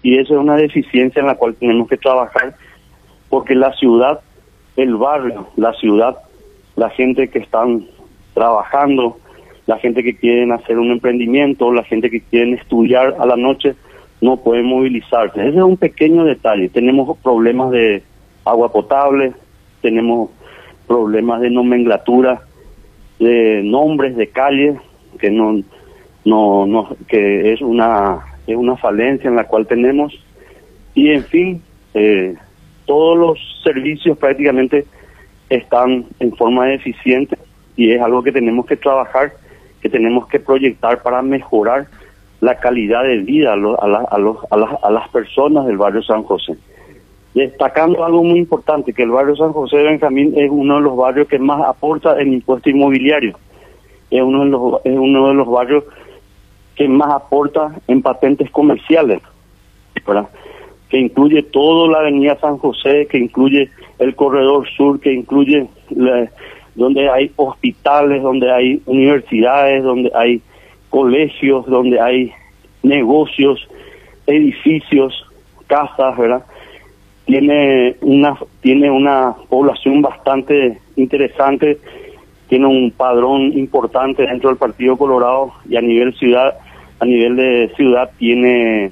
Y eso es una deficiencia en la cual tenemos que trabajar, porque la ciudad, el barrio, la ciudad, la gente que están trabajando, la gente que quieren hacer un emprendimiento, la gente que quieren estudiar a la noche, no pueden movilizarse. Ese es un pequeño detalle. Tenemos problemas de agua potable, tenemos problemas de nomenclatura, de nombres de calles, que que es una falencia en la cual tenemos, y en fin, todos los servicios prácticamente están en forma deficiente, y es algo que tenemos que trabajar, que tenemos que proyectar para mejorar la calidad de vida a las personas del barrio San José. Destacando algo muy importante, que el barrio San José de Benjamín es uno de los barrios que más aporta en impuesto inmobiliario, es uno de los barrios que más aporta en patentes comerciales, ¿verdad? Que incluye toda la avenida San José, que incluye el corredor sur, que incluye donde hay hospitales, donde hay universidades, donde hay colegios, donde hay negocios, edificios, casas, ¿verdad? Tiene una población bastante interesante, tiene un padrón importante dentro del Partido Colorado, y a nivel de ciudad tiene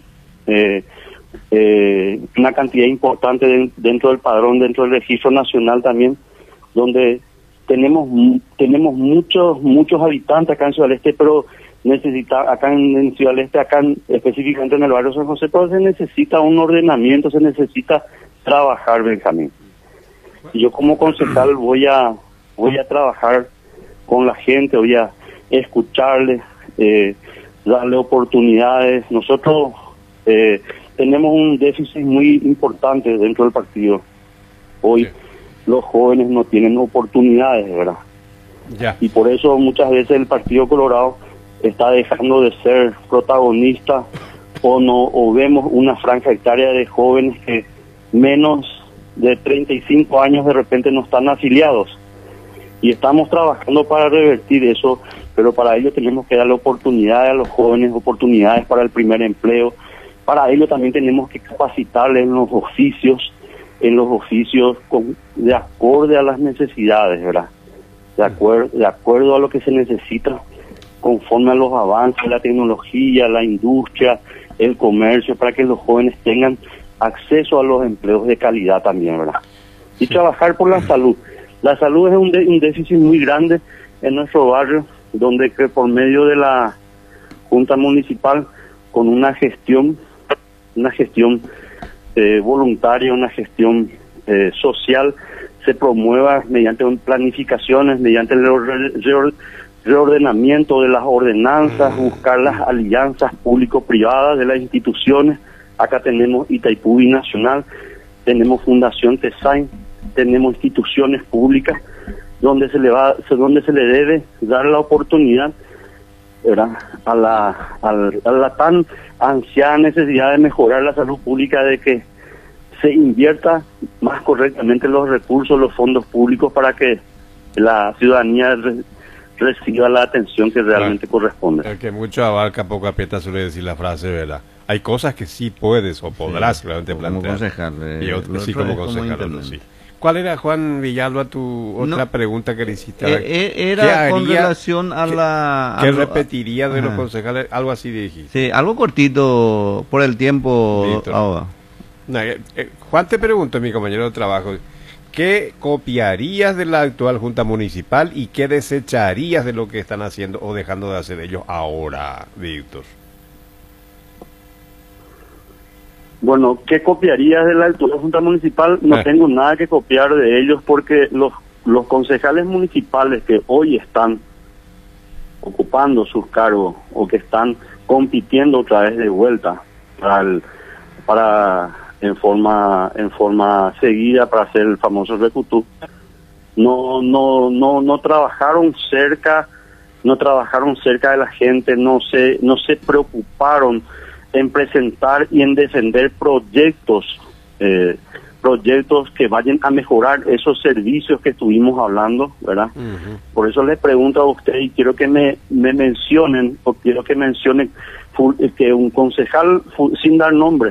una cantidad importante dentro del padrón, dentro del registro nacional también, donde tenemos muchos habitantes acá en Ciudad del Este, pero acá en Ciudad del Este, específicamente en el barrio San José, pero se necesita un ordenamiento, se necesita trabajar, Benjamín. Y yo como concejal voy a trabajar con la gente, voy a escucharles, darle oportunidades. Nosotros tenemos un déficit muy importante dentro del partido. Hoy los jóvenes no tienen oportunidades, ¿verdad? Y por eso muchas veces el Partido Colorado está dejando de ser protagonista, o vemos una franja etaria de jóvenes que menos de 35 años de repente no están afiliados, y estamos trabajando para revertir eso, pero para ello tenemos que darle oportunidades a los jóvenes, oportunidades para el primer empleo. Para ello también tenemos que capacitarles en los oficios de acorde a las necesidades, ¿verdad? De acuerdo a lo que se necesita, conforme a los avances de la tecnología, la industria, el comercio, para que los jóvenes tengan acceso a los empleos de calidad también, ¿verdad? Y trabajar por la salud. La salud es un déficit muy grande en nuestro barrio, donde que por medio de la Junta Municipal, con una gestión voluntaria, una gestión social, se promueva mediante planificaciones, mediante el reordenamiento de las ordenanzas, buscar las alianzas público-privadas de las instituciones. Acá tenemos Itaipú Binacional, tenemos Fundación TESAIN, tenemos instituciones públicas donde se le debe dar la oportunidad, ¿verdad?, a la tan ansiada necesidad de mejorar la salud pública, de que se invierta más correctamente los recursos, los fondos públicos, para que la ciudadanía reciba la atención que realmente corresponde. El que mucho abarca, poco aprieta, suele decir la frase, ¿verdad? Hay cosas que sí puedes o podrás realmente plantear. Como concejal. Y otros sí como concejal. Sí. ¿Cuál era, Juan Villalba, tu otra pregunta que le hiciste? Era con relación a la... ¿Qué repetiría de los concejales? Algo así dijiste. Sí, algo cortito por el tiempo ahora. No, Juan, te pregunto, mi compañero de trabajo, ¿qué copiarías de la actual Junta Municipal y qué desecharías de lo que están haciendo o dejando de hacer ellos ahora, Víctor? Bueno, ¿qué copiarías de la actual Junta Municipal? No tengo nada que copiar de ellos, porque los concejales municipales que hoy están ocupando sus cargos, o que están compitiendo otra vez de vuelta en forma seguida para hacer el famoso recutú, no trabajaron cerca de la gente, no se preocuparon en presentar y en defender proyectos que vayan a mejorar esos servicios que estuvimos hablando, ¿verdad? Por eso les pregunto a usted, y quiero que me mencionen, que un concejal, sin dar nombre,